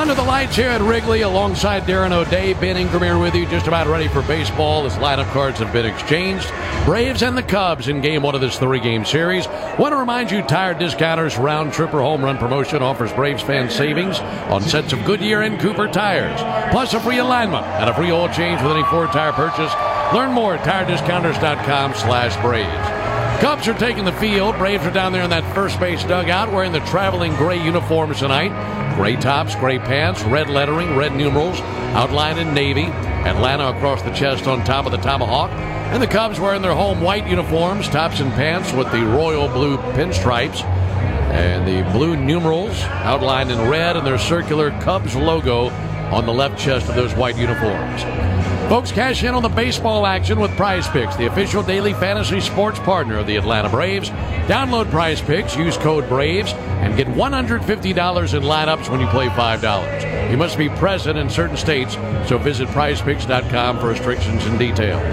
Under the lights here at Wrigley, alongside Darren O'Day, Ben Ingram here with you, just about ready for baseball as lineup cards have been exchanged. Braves and the Cubs in game one of this three-game series. Want to remind you, Tire Discounters Round Trip or Home Run promotion offers Braves fans savings on sets of Goodyear and Cooper tires, plus a free alignment and a free oil change with any Ford tire purchase. Learn more at tirediscounters.com/Braves. Cubs are taking the field. Braves are down there in that first base dugout wearing the traveling gray uniforms tonight. Gray tops, gray pants, red lettering, red numerals, outlined in navy. Atlanta across the chest on top of the tomahawk. And the Cubs wearing their home white uniforms, tops and pants with the royal blue pinstripes. And the blue numerals outlined in red and their circular Cubs logo on the left chest of those white uniforms. Folks, cash in on the baseball action with Prize Picks, the official daily fantasy sports partner of the Atlanta Braves. Download Prize Picks, use code BRAVES, and get $150 in lineups when you play $5. You must be present in certain states, so visit prizepicks.com for restrictions and details.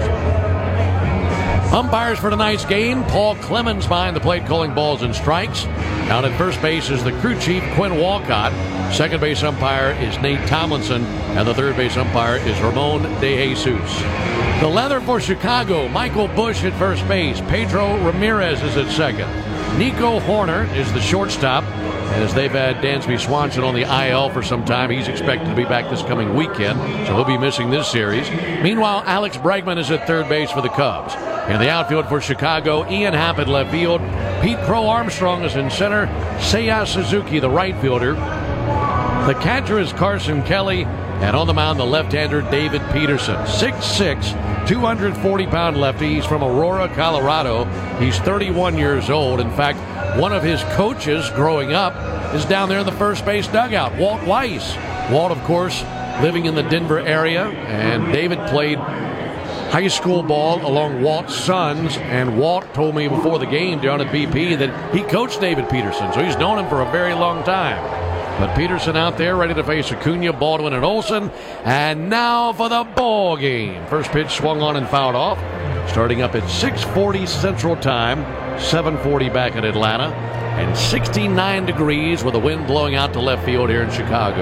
Umpires for tonight's game, Paul Clemens behind the plate calling balls and strikes. Down at first base is the crew chief, Quinn Walcott. Second base umpire is Nate Tomlinson, and the third base umpire is Ramon De Jesus. The leather for Chicago, Michael Busch at first base. Pedro Ramirez is at second. Nico Horner is the shortstop. As they've had Dansby Swanson on the IL for some time, he's expected to be back this coming weekend, so he'll be missing this series. Meanwhile, Alex Bregman is at third base for the Cubs. In the outfield for Chicago, Ian Happ at left field. Pete Crow Armstrong is in center. Seiya Suzuki, the right fielder. The catcher is Carson Kelly. And on the mound, the left-hander David Peterson. 6'6", 240-pound lefty. He's from Aurora, Colorado. He's 31 years old. In fact, one of his coaches growing up is down there in the first base dugout, Walt Weiss. Walt, of course, living in the Denver area. And David played high school ball along Walt's sons, and Walt told me before the game down at BP that he coached David Peterson, so he's known him for a very long time. But Peterson out there ready to face Acuna, Baldwin, and Olsen. And now for the ball game. First pitch swung on and fouled off. Starting up at 6:40 Central Time, 7:40 back in Atlanta, and 69 degrees with the wind blowing out to left field here in Chicago.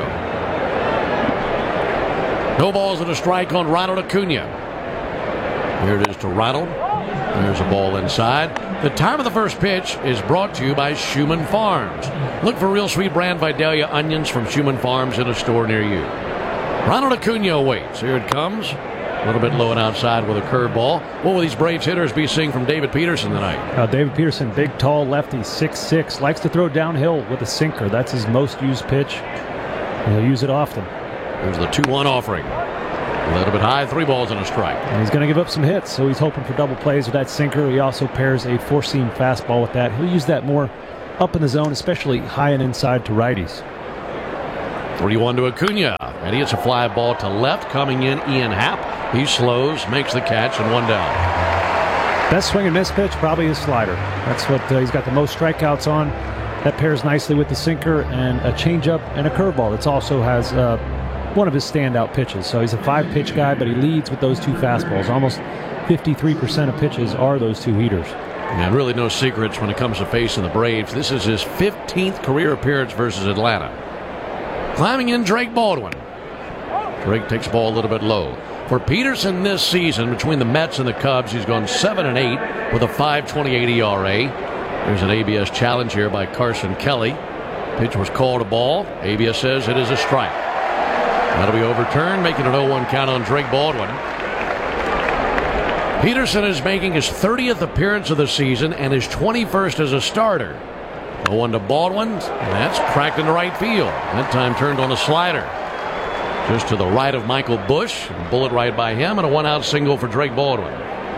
No balls and a strike on Ronald Acuna. Here it is to Ronald. There's a ball inside. The time of the first pitch is brought to you by Schumann Farms. Look for real sweet brand Vidalia onions from Schumann Farms in a store near you. Ronald Acuna awaits. Here it comes. A little bit low and outside with a curveball. What will these Braves hitters be seeing from David Peterson tonight? David Peterson, big, tall lefty, 6'6", likes to throw downhill with a sinker. That's his most used pitch. He'll use it often. There's the 2-1 offering. A little bit high, 3 balls and a strike. And he's going to give up some hits, so he's hoping for double plays with that sinker. He also pairs a four-seam fastball with that. He'll use that more up in the zone, especially high and inside to righties. 3-1 to Acuna, and he hits a fly ball to left. Coming in, Ian Happ. He slows, makes the catch, and 1 down. Best swing and miss pitch, probably his slider. That's what he's got the most strikeouts on. That pairs nicely with the sinker and a changeup and a curveball. That also has one of his standout pitches. So he's a 5-pitch guy, but he leads with those 2 fastballs. Almost 53% of pitches are those 2 heaters. And really no secrets when it comes to facing the Braves. This is his 15th career appearance versus Atlanta. Climbing in, Drake Baldwin. Drake takes the ball a little bit low. For Peterson this season, between the Mets and the Cubs, he's gone 7-8 with a 5.28 ERA. There's an ABS challenge here by Carson Kelly. Pitch was called a ball. ABS says it is a strike. That'll be overturned, making an 0-1 count on Drake Baldwin. Peterson is making his 30th appearance of the season and his 21st as a starter. 0-1 to Baldwin, and that's cracked into right field. That time turned on a slider. Just to the right of Michael Busch. A bullet right by him, and a 1-out single for Drake Baldwin.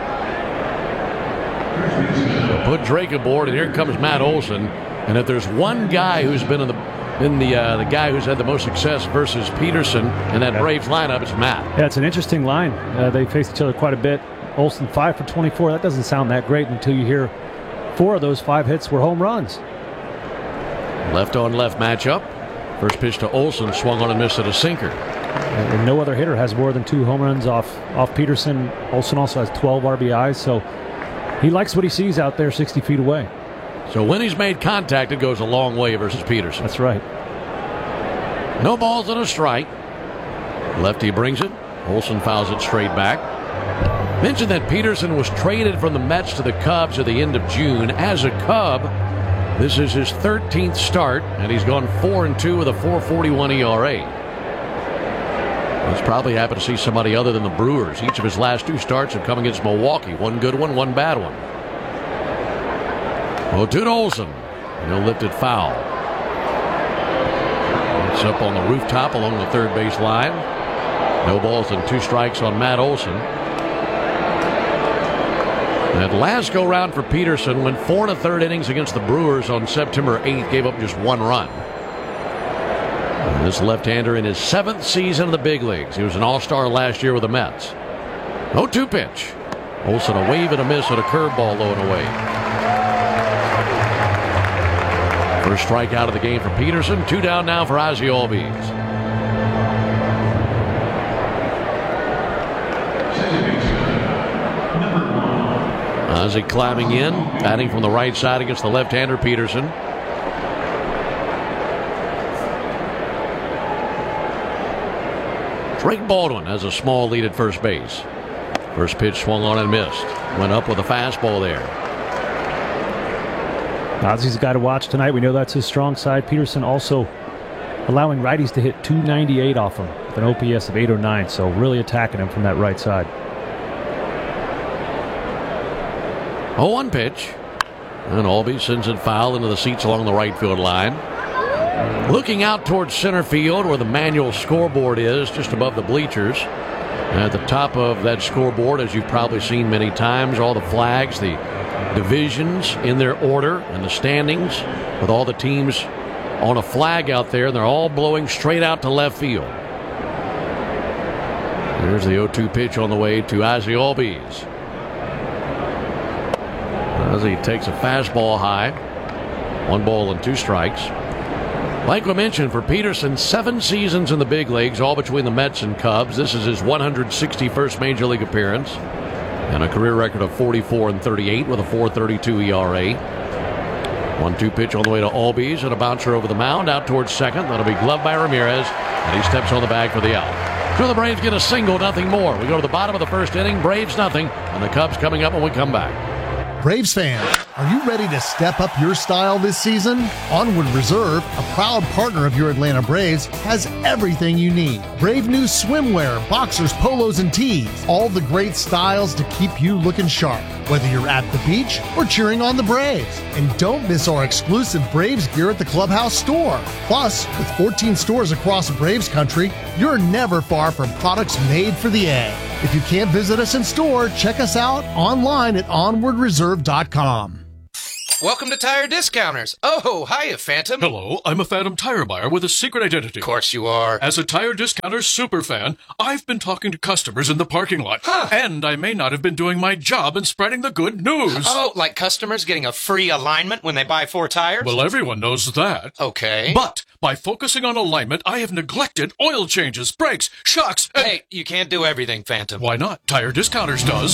So put Drake aboard, and here comes Matt Olson. And if there's one guy who's been the guy who's had the most success versus Peterson in that Braves lineup, it's Matt. Yeah, it's an interesting line. They faced each other quite a bit. Olson 5 for 24. That doesn't sound that great until you hear 4 of those 5 hits were home runs. Left-on-left matchup. First pitch to Olson, swung on and missed at a sinker. And no other hitter has more than 2 home runs off Peterson. Olson also has 12 RBIs, so he likes what he sees out there 60 feet away. So when he's made contact, it goes a long way versus Peterson. That's right. No balls and a strike. Lefty brings it. Olson fouls it straight back. Mentioned that Peterson was traded from the Mets to the Cubs at the end of June. As a Cub, this is his 13th start, and he's gone 4-2 with a 4.41 ERA. He's probably happy to see somebody other than the Brewers. Each of his last 2 starts have come against Milwaukee. One good one, one bad one. 0-2 to Olson. And he'll lift it foul. It's up on the rooftop along the third base line. No balls and 2 strikes on Matt Olson. That last go-round for Peterson went 4 1/3 innings against the Brewers on September 8th, gave up just 1 run. And this left-hander in his 7th season in the big leagues. He was an all-star last year with the Mets. 0-2 pitch. Olson a wave and a miss and a curveball low and away. First strikeout of the game for Peterson. 2 down now for Ozzie Albies. Ozzie climbing in, batting from the right side against the left-hander Peterson. Drake Baldwin has a small lead at first base. First pitch swung on and missed. Went up with a fastball there. Ozzie's got to watch tonight. We know that's his strong side. Peterson also allowing righties to hit .298 off him with an OPS of 809, so really attacking him from that right side. 0-1 pitch. And Albies sends it foul into the seats along the right field line. Looking out towards center field where the manual scoreboard is, just above the bleachers. At the top of that scoreboard, as you've probably seen many times, all the flags, the divisions in their order, and the standings with all the teams on a flag out there, and they're all blowing straight out to left field. There's the 0-2 pitch on the way to Ozzie Albies. Ozzie takes a fastball high. 1 ball and 2 strikes. Like we mentioned, for Peterson, 7 seasons in the big leagues, all between the Mets and Cubs. This is his 161st Major League appearance. And a career record of 44-38 with a 4.32 ERA. 1-2 pitch on the way to Albies and a bouncer over the mound out towards second. That'll be gloved by Ramirez, and he steps on the bag for the out. So the Braves get a single, nothing more. We go to the bottom of the first inning. Braves nothing, and the Cubs coming up when we come back. Braves fans, are you ready to step up your style this season? Onward Reserve, a proud partner of your Atlanta Braves, has everything you need. Brave new swimwear, boxers, polos, and tees. All the great styles to keep you looking sharp, whether you're at the beach or cheering on the Braves. And don't miss our exclusive Braves gear at the Clubhouse store. Plus, with 14 stores across Braves country, you're never far from products made for the A. If you can't visit us in store, check us out online at onwardreserve.com. Welcome to Tire Discounters. Oh, hiya, Phantom. Hello, I'm a Phantom tire buyer with a secret identity. Of course you are. As a Tire Discounters superfan, I've been talking to customers in the parking lot. And I may not have been doing my job in spreading the good news. Oh, like customers getting a free alignment when they buy 4 tires? Well, everyone knows that. Okay. But by focusing on alignment, I have neglected oil changes, brakes, shocks, and... Hey, you can't do everything, Phantom. Why not? Tire Discounters does.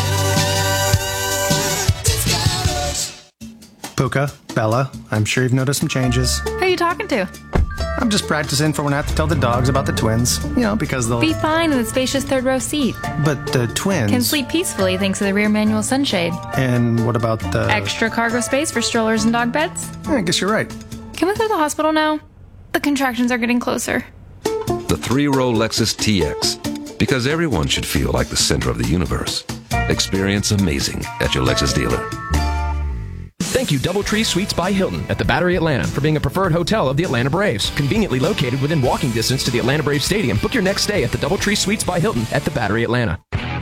Puka, Bella, I'm sure you've noticed some changes. Who are you talking to? I'm just practicing for when I have to tell the dogs about the twins. You know, because they'll... Be fine in the spacious third row seat. But the twins... Can sleep peacefully thanks to the rear manual sunshade. And what about the... Extra cargo space for strollers and dog beds? I guess you're right. Can we go to the hospital now? The contractions are getting closer. The 3-row Lexus TX. Because everyone should feel like the center of the universe. Experience amazing at your Lexus dealer. Thank you, Doubletree Suites by Hilton at the Battery Atlanta for being a preferred hotel of the Atlanta Braves. Conveniently located within walking distance to the Atlanta Braves Stadium. Book your next stay at the Doubletree Suites by Hilton at the Battery Atlanta.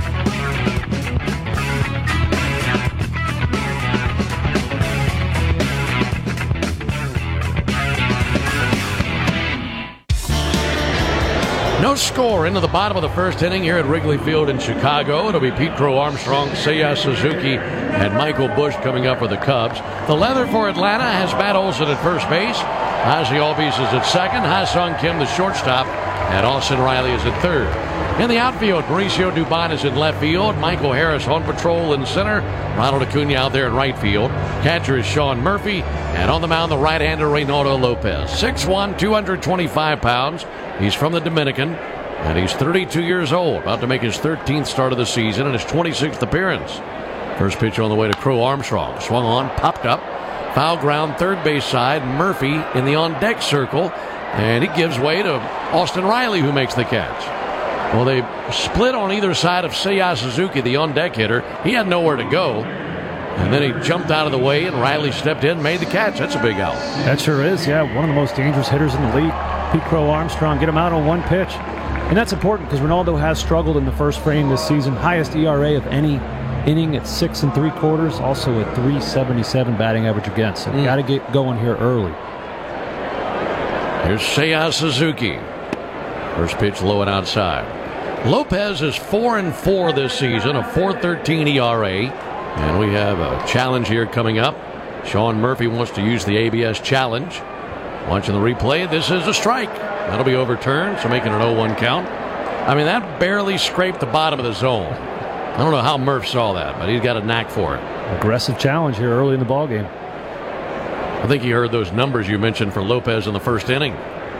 No score into the bottom of the first inning here at Wrigley Field in Chicago. It'll be Pete Crow Armstrong, Seiya Suzuki, and Michael Busch coming up for the Cubs. The leather for Atlanta has Matt Olson at first base. Ozzie Albies is at second. Ha-Sung Kim, the shortstop, and Austin Riley is at third. In the outfield, Mauricio Dubon is in left field. Michael Harris on patrol in center. Ronald Acuna out there in right field. Catcher is Sean Murphy. And on the mound, the right-hander Reynaldo Lopez. 6'1", 225 pounds. He's from the Dominican. And he's 32 years old. About to make his 13th start of the season and his 26th appearance. First pitch on the way to Crow Armstrong. Swung on, popped up. Foul ground, third base side. Murphy in the on-deck circle. And he gives way to Austin Riley, who makes the catch. Well, they split on either side of Seiya Suzuki, the on-deck hitter. He had nowhere to go. And then he jumped out of the way, and Riley stepped in and made the catch. That's a big out. That sure is, yeah. One of the most dangerous hitters in the league. Pete Crow Armstrong, get him out on one pitch. And that's important because Ronaldo has struggled in the first frame this season. Highest ERA of any inning at 6 3/4. Also a .377 batting average against. So got to get going here early. Here's Seiya Suzuki. First pitch low and outside. Lopez is 4-4 this season, a .413 ERA. And we have a challenge here coming up. Sean Murphy wants to use the ABS challenge. Watching the replay, this is a strike. That'll be overturned, so making an 0-1 count. I mean, that barely scraped the bottom of the zone. I don't know how Murph saw that, but he's got a knack for it. Aggressive challenge here early in the ballgame. I think he heard those numbers you mentioned for Lopez in the first inning.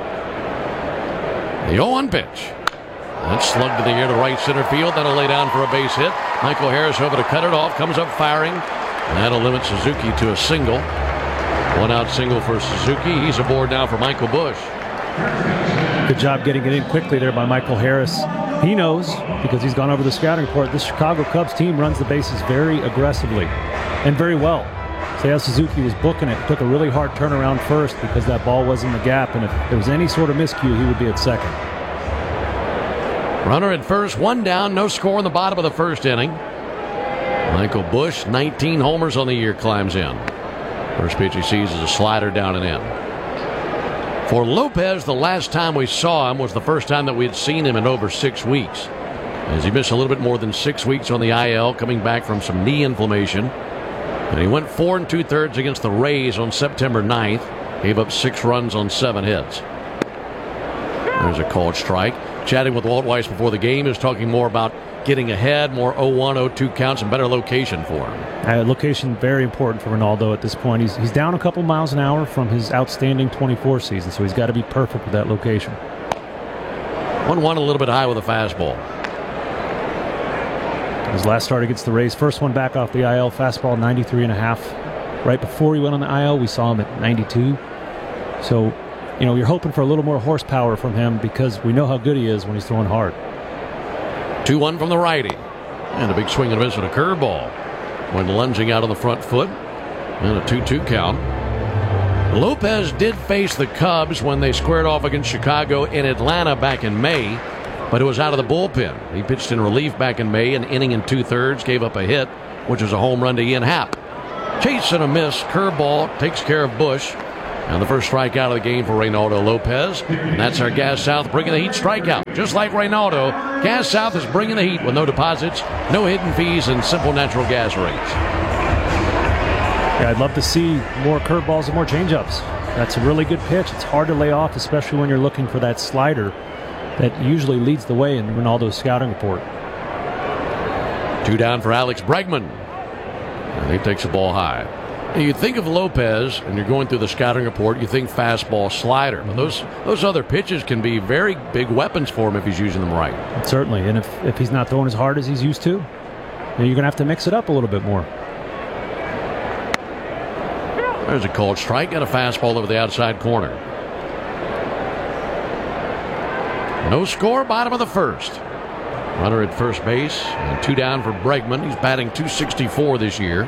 The 0-1 pitch. That's slugged to the air to right center field. That'll lay down for a base hit. Michael Harris over to cut it off. Comes up firing. And that'll limit Suzuki to a single. One out single for Suzuki. He's aboard now for Michael Busch. Good job getting it in quickly there by Michael Harris. He knows, because he's gone over the scouting report, this Chicago Cubs team runs the bases very aggressively and very well. Seiya Suzuki was booking it. Took a really hard turnaround first because that ball was in the gap. And if there was any sort of miscue, he would be at second. Runner at first, one down, no score in the bottom of the first inning. Michael Busch, 19 homers on the year, climbs in. First pitch he sees is a slider down and in. For Lopez, the last time we saw him was the first time that we had seen him in over 6 weeks, as he missed a little bit more than 6 weeks on the IL, coming back from some knee inflammation. And he went 4 2/3 against the Rays on September 9th. Gave up 6 runs on 7 hits. There's a called strike. Chatting with Walt Weiss before the game, is talking more about getting ahead, more 0-1, 0-2 counts, and better location for him. Location very important for Ronaldo at this point. He's down a couple miles an hour from his outstanding 24 season, so he's got to be perfect with that location. 1-1, a little bit high with a fastball. His last start against the Rays, first one back off the IL, fastball 93.5. Right before he went on the IL, we saw him at 92. So, you know, you're hoping for a little more horsepower from him because we know how good he is when he's throwing hard. 2-1 from the righty. And a big swing and a miss with a curveball. When lunging out on the front foot. And a 2-2 count. Lopez did face the Cubs when they squared off against Chicago in Atlanta back in May, but it was out of the bullpen. He pitched in relief back in May, an inning and 2/3, gave up a hit, which was a home run to Ian Happ. Chase and a miss, curveball, takes care of Busch. And the first strikeout of the game for Reynaldo Lopez. And that's our Gas South bringing the heat strikeout. Just like Reynaldo, Gas South is bringing the heat with no deposits, no hidden fees, and simple natural gas rates. Yeah, I'd love to see more curveballs and more changeups. That's a really good pitch. It's hard to lay off, especially when you're looking for that slider that usually leads the way in Ronaldo's scouting report. 2 down for Alex Bregman. And he takes the ball high. You think of Lopez, and you're going through the scouting report, you think fastball, slider. But those other pitches can be very big weapons for him if he's using them right. Certainly, and if he's not throwing as hard as he's used to, then you're going to have to mix it up a little bit more. There's a called strike and a fastball over the outside corner. No score, bottom of the first. Runner at first base, and 2 down for Bregman. He's batting .264 this year.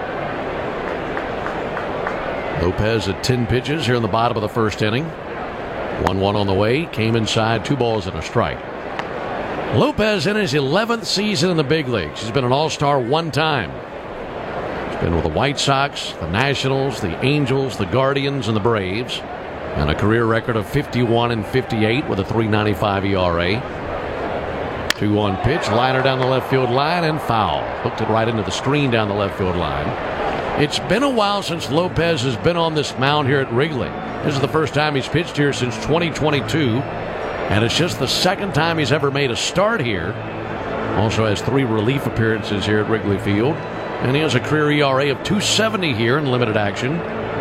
Lopez at 10 pitches here in the bottom of the first inning. 1-1 on the way. Came inside, 2 balls and a strike. Lopez in his 11th season in the big leagues. He's been an all-star 1 time. He's been with the White Sox, the Nationals, the Angels, the Guardians, and the Braves. And a career record of 51 and 58 with a .395 ERA. 2-1 pitch, liner down the left field line, and foul. Hooked it right into the screen down the left field line. It's been a while since Lopez has been on this mound here at Wrigley. This is the first time he's pitched here since 2022. And it's just the second time he's ever made a start here. Also has 3 relief appearances here at Wrigley Field. And he has a career ERA of 2.70 here in limited action.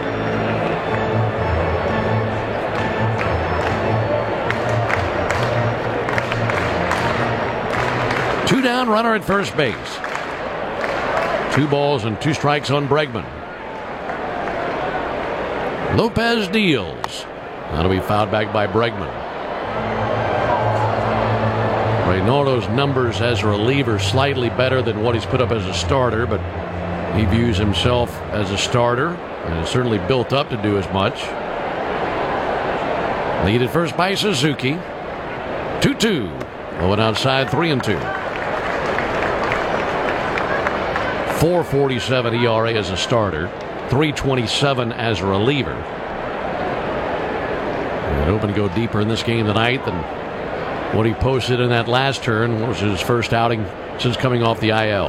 Two down, runner at first base. 2 balls and 2 strikes on Bregman. Lopez deals. That'll be fouled back by Bregman. Reynaldo's numbers as a reliever slightly better than what he's put up as a starter, but he views himself as a starter and is certainly built up to do as much. Lead at first by Suzuki. 2-2. Going outside, 3-2. 4.47 ERA as a starter. 3.27 as a reliever. And hoping to go deeper in this game tonight than what he posted in that last turn, which was his first outing since coming off the IL.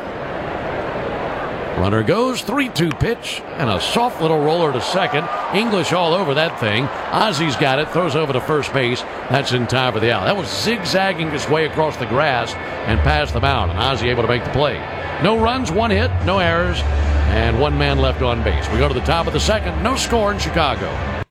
Runner goes, 3-2 pitch, and a soft little roller to second. English all over that thing. Ozzy's got it, throws over to first base. That's in time for the out. That was zigzagging his way across the grass and past the mound, and Ozzy able to make the play. No runs, 1 hit, no errors, and 1 man left on base. We go to the top of the second. No score in Chicago.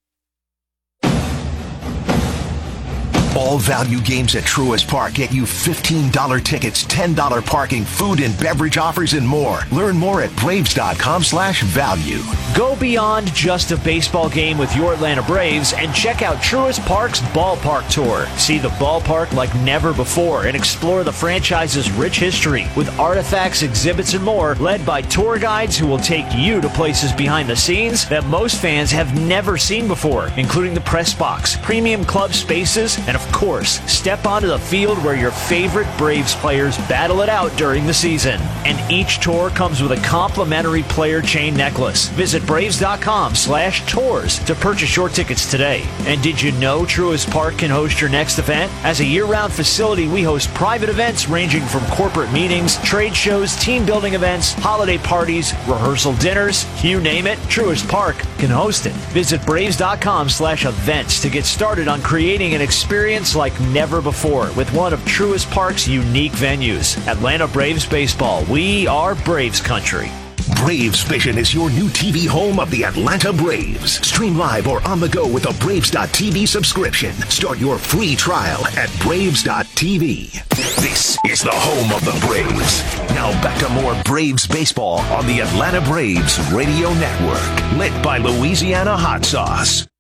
All value games at Truist Park get you $15 tickets, $10 parking, food and beverage offers, and more. Learn more at Braves.com/value. Go beyond just a baseball game with your Atlanta Braves and check out Truist Park's Ballpark Tour. See the ballpark like never before and explore the franchise's rich history with artifacts, exhibits, and more, led by tour guides who will take you to places behind the scenes that most fans have never seen before, including the press box, premium club spaces, and of course, step onto the field where your favorite Braves players battle it out during the season. And each tour comes with a complimentary player chain necklace. Visit Braves.com/tours to purchase your tickets today. And did you know Truist Park can host your next event? As a year-round facility, we host private events ranging from corporate meetings, trade shows, team building events, holiday parties, rehearsal dinners, you name it, Truist Park can host it. Visit Braves.com/events to get started on creating an experience like never before with one of Truist Park's unique venues. Atlanta Braves Baseball. We are Braves country. Braves Vision is your new TV home of the Atlanta Braves. Stream live or on the go with a Braves.tv subscription. Start your free trial at Braves.tv. This is the home of the Braves. Now back to more Braves baseball on the Atlanta Braves Radio Network. Lit by Louisiana Hot Sauce.